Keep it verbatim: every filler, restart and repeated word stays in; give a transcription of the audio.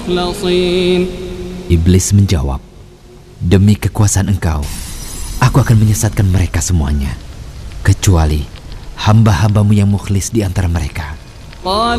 مخلصين. Iblis menjawab, demi kekuasaan engkau, aku akan menyesatkan mereka semuanya, kecuali hamba-hambamu yang mukhlis di antara mereka. قال